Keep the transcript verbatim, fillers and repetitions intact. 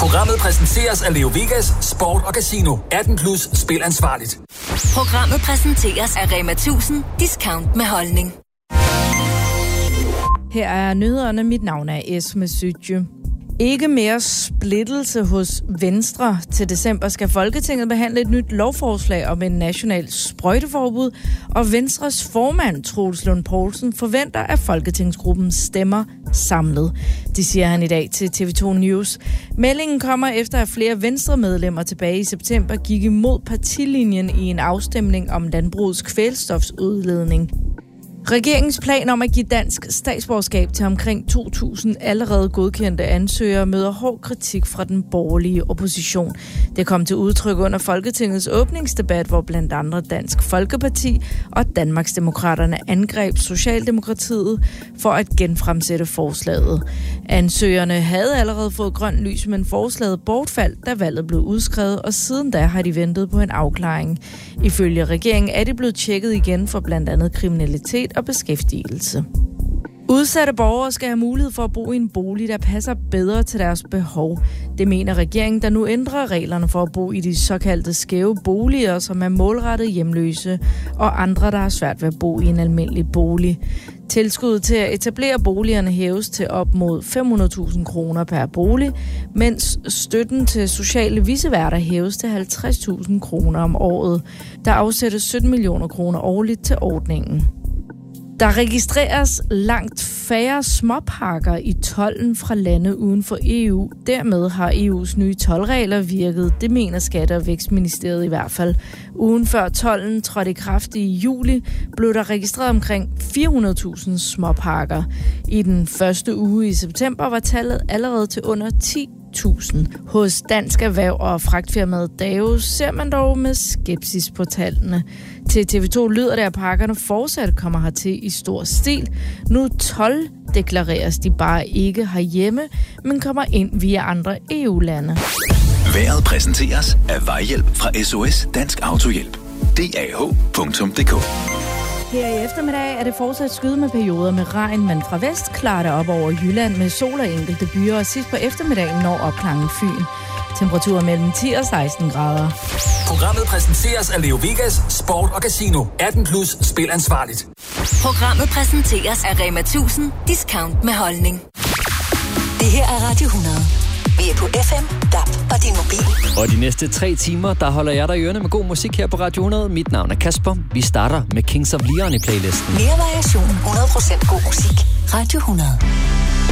Programmet præsenteres af Leo Vegas, Sport og Casino. atten plus, spil ansvarligt. Programmet præsenteres af Rema tusind, discount med holdning. Her er nyhederne. Mit navn er Esme Sytje. Ikke mere splittelse hos Venstre. Til december skal Folketinget behandle et nyt lovforslag om en national sprøjteforbud, og Venstres formand, Troels Lund Poulsen, forventer, at Folketingsgruppen stemmer samlet. Det siger han i dag til T V to News. Meldingen kommer efter, at flere Venstre-medlemmer tilbage i september gik imod partilinjen i en afstemning om landbrugets kvælstofsudledning. Regeringens plan om at give dansk statsborgerskab til omkring to tusind allerede godkendte ansøgere møder hård kritik fra den borgerlige opposition. Det kom til udtryk under Folketingets åbningsdebat, hvor blandt andre Dansk Folkeparti og Danmarksdemokraterne angreb Socialdemokratiet for at genfremsætte forslaget. Ansøgerne havde allerede fået grønt lys, men forslaget bortfaldt, da valget blev udskrevet, og siden da har de ventet på en afklaring. Ifølge regeringen er de blevet tjekket igen for blandt andet kriminalitet og beskæftigelse. Udsatte borgere skal have mulighed for at bo i en bolig, der passer bedre til deres behov. Det mener regeringen, der nu ændrer reglerne for at bo i de såkaldte skæve boliger, som er målrettet hjemløse og andre, der har svært ved at bo i en almindelig bolig. Tilskuddet til at etablere boligerne hæves til op mod fem hundrede tusind kroner per bolig, mens støtten til sociale viceværter hæves til halvtreds tusind kroner om året. Der afsættes sytten millioner kroner årligt til ordningen. Der registreres langt færre småpakker i tolden fra lande uden for E U. Dermed har E U's nye toldregler virket. Det mener Skatte- og Vækstministeriet i hvert fald. Ugen før tolden trådte i kraft i juli, blev der registreret omkring fire hundrede tusind småpakker. I den første uge i september var tallet allerede til under ti tusind. Hos Dansk Erhverv og fragtfirmaet Davos ser man dog med skepsis på tallene. Til T V to lyder det, at pakkerne fortsat kommer hertil i stor stil. Nu tolddeklareres de bare ikke herhjemme, men kommer ind via andre E U-lande. Vejret præsenteres af Vejhjælp fra S O S Dansk Autohjælp. D A H punktum d k. Her i eftermiddag er det fortsat skyde med perioder med regn, men fra vest klarer det op over Jylland med sol og enkelte byer, og sidst på eftermiddagen når opklangen Fyn. Temperaturer mellem ti og seksten grader. Programmet præsenteres af Leo Vegas, Sport og Casino. atten plus, spil ansvarligt. Programmet præsenteres af Rema tusind, discount med holdning. Det her er Radio hundrede. Vi er på F M, D A B og din mobil. Og de næste tre timer, der holder jeg dig i ørene med god musik her på Radio hundrede. Mit navn er Kasper. Vi starter med Kings of Leon i playlisten. Mere variation, hundrede procent god musik. Radio hundrede.